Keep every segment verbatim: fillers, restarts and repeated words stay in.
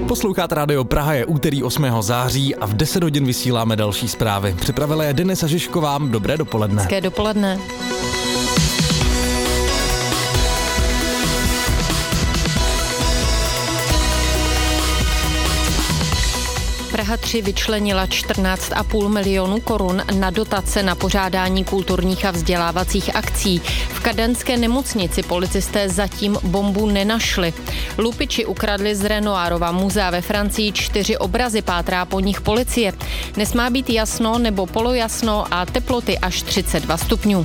Posloucháte Rádio Praha, je úterý osmého září a v deset hodin vysíláme další zprávy. Připravila je Denisa Žižková. Dobré dopoledne. Hezké dopoledne. Praha tři vyčlenila čtrnáct a půl milionu korun na dotace na pořádání kulturních a vzdělávacích akcí. V Kadenské nemocnici policisté zatím bombu nenašli. Lupiči ukradli z Renoirova muzea ve Francii čtyři obrazy, pátrá po nich policie. Dnes má být jasno nebo polojasno a teploty až třicet dva stupňů.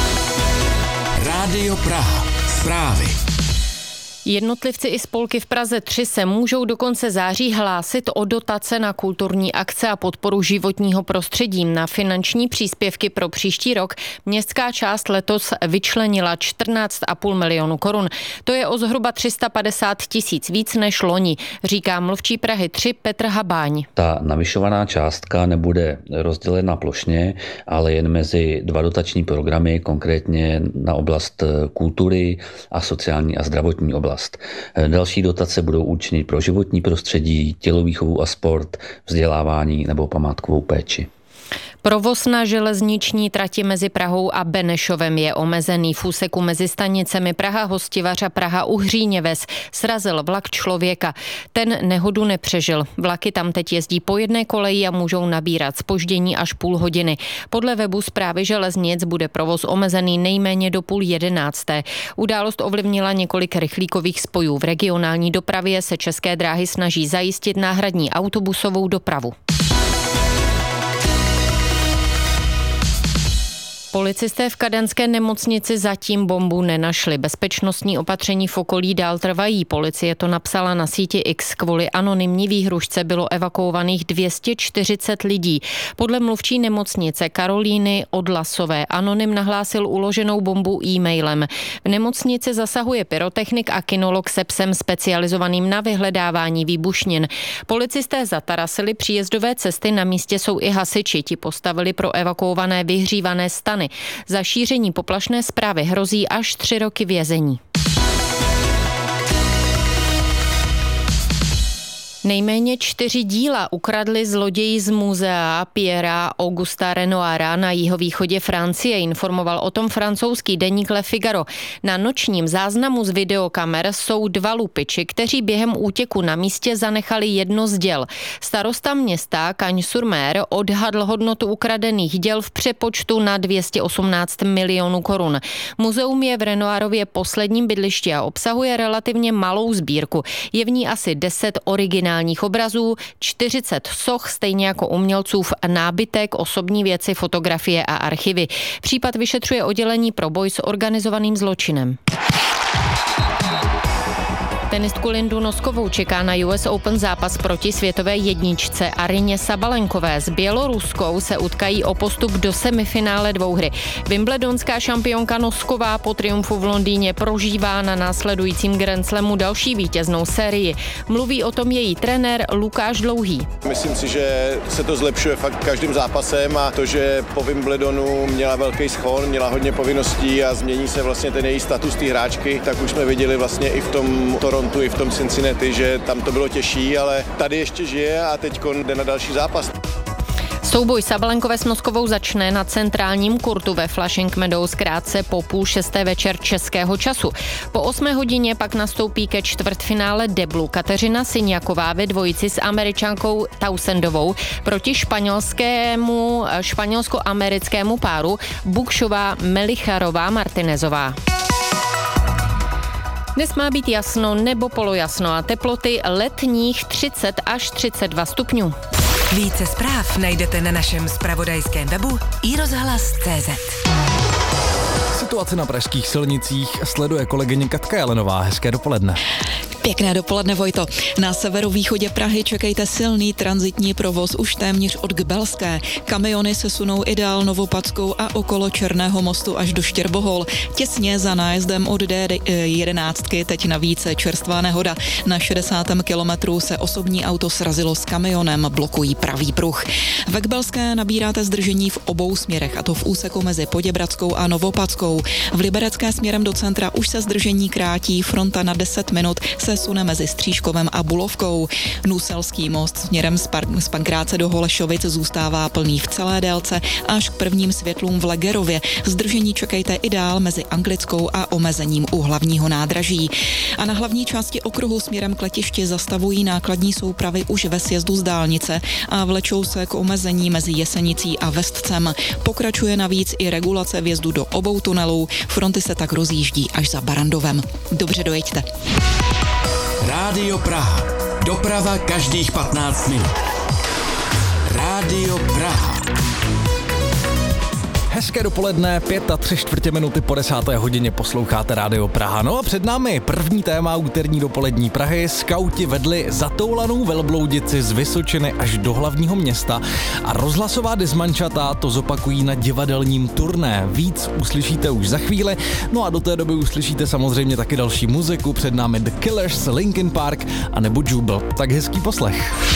Rádio Praha. Zprávy. Jednotlivci i spolky v Praze tři se můžou do konce září hlásit o dotace na kulturní akce a podporu životního prostředí. Na finanční příspěvky pro příští rok městská část letos vyčlenila čtrnáct a půl milionu korun. To je o zhruba tři sta padesát tisíc víc než loni, říká mluvčí Prahy tři Petr Habáň. Ta navyšovaná částka nebude rozdělena plošně, ale jen mezi dva dotační programy, konkrétně na oblast kultury a sociální a zdravotní oblast. Další dotace budou určeny pro životní prostředí, tělovýchovu a sport, vzdělávání nebo památkovou péči. Provoz na železniční trati mezi Prahou a Benešovem je omezený. V úseku mezi stanicemi Praha Hostivař a Praha Uhříněves srazil vlak člověka. Ten nehodu nepřežil. Vlaky tam teď jezdí po jedné koleji a můžou nabírat zpoždění až půl hodiny. Podle webu Správy železnic bude provoz omezený nejméně do půl jedenácté. Událost ovlivnila několik rychlíkových spojů. V regionální dopravě se České dráhy snaží zajistit náhradní autobusovou dopravu. Policisté v Kadenské nemocnici zatím bombu nenašli. Bezpečnostní opatření v okolí dál trvají. Policie to napsala na síti X. Kvůli anonymní výhružce bylo evakuovaných dvě stě čtyřicet lidí. Podle mluvčí nemocnice Karolíny Odlasové anonym nahlásil uloženou bombu e-mailem. V nemocnici zasahuje pyrotechnik a kinolog se psem specializovaným na vyhledávání výbušnin. Policisté zatarasili příjezdové cesty, na místě jsou i hasiči. Ti postavili pro evakuované vyhřívané stany. Za šíření poplašné zprávy hrozí až tři roky vězení. Nejméně čtyři díla ukradli zloději z muzea Piera Augusta Renoira na jihovýchodě Francie, informoval o tom francouzský deník Le Figaro. Na nočním záznamu z videokamer jsou dva lupiči, kteří během útěku na místě zanechali jedno z děl. Starosta města Cagnes-sur-Mer odhadl hodnotu ukradených děl v přepočtu na dvě stě osmnáct milionů korun. Muzeum je v Renoirově posledním bydlišti a obsahuje relativně malou sbírku. Je v ní asi deset originálních obrazů, čtyřicet soch, stejně jako umělcův nábytek, osobní věci, fotografie a archivy. Případ vyšetřuje oddělení pro boj s organizovaným zločinem. Tenistku Lindu Noskovou čeká na U S Open zápas proti světové jedničce Aryně Sabalenkové. S Běloruskou se utkají o postup do semifinále dvouhry. Wimbledonská šampionka Nosková po triumfu v Londýně prožívá na následujícím Grand Slamu další vítěznou sérii. Mluví o tom její trenér Lukáš Dlouhý. Myslím si, že se to zlepšuje fakt každým zápasem a to, že po Wimbledonu měla velký schon, měla hodně povinností a změní se vlastně ten její status té hráčky, tak už jsme viděli vlastně i v tom Torontu, i v tom Cincinnati, že tam to bylo těžší, ale tady ještě žije a teď jde na další zápas. Souboj Sabalenkové s Noskovou začne na centrálním kurtu ve Flushing Meadows krátce po půl šesté večer českého času. Po osmé hodině pak nastoupí ke čtvrtfinále deblu Kateřina Syňaková ve dvojici s Američankou Tausendovou proti španělskému, španělsko-americkému páru Bukšová Melicharová Martinezová. Dnes má být jasno nebo polojasno a teploty letních třicet až třicet dva stupňů. Více zpráv najdete na našem zpravodajském webu i rozhlas tečka cé zet. Situaci na pražských silnicích sleduje kolegyně Katka Jelenová. Hezké dopoledne. Pěkné dopoledne, Vojto. Na severovýchodě Prahy čekejte silný tranzitní provoz už téměř od Gbelské. Kamiony se sunou i dál Novopadskou a okolo Černého mostu až do Štěrbohol. Těsně za nájezdem od D jedenáct teď navíc čerstvá nehoda. Na šedesátém kilometru se osobní auto srazilo s kamionem, blokují pravý pruh. Ve Gbelské nabíráte zdržení v obou směrech, a to v úseku mezi Poděbradskou a Novopadskou. Bulovkou. V Liberecké směrem do centra už se zdržení krátí, fronta na deset minut se sune mezi Stříškovem a Bulovkou. Nuselský most směrem z, Par- z Pankráce do Holešovic zůstává plný v celé délce až k prvním světlům v Legerově. Zdržení čekejte i dál mezi Anglickou a omezením u hlavního nádraží. A na hlavní části okruhu směrem k letišti zastavují nákladní soupravy už ve sjezdu z dálnice a vlečou se k omezení mezi Jesenicí a Vestcem. Pokračuje navíc i regulace vjezdu do obou tunelů. Fronty se tak rozjíždí až za Barandovem. Dobře dojeďte. Rádio Praha. Doprava každých patnáct minut. Rádio Praha. Hezké dopoledne, pět a tři čtvrtě minuty po desáté hodině posloucháte Rádio Praha. No a před námi první téma úterní dopolední Prahy. Skauti vedli zatoulanou velbloudici z Vysočiny až do hlavního města a rozhlasová dismančata to zopakují na divadelním turné. Víc uslyšíte už za chvíli, no a do té doby uslyšíte samozřejmě taky další muziku. Před námi The Killers, Linkin Park a nebo Jubel. Tak hezký poslech.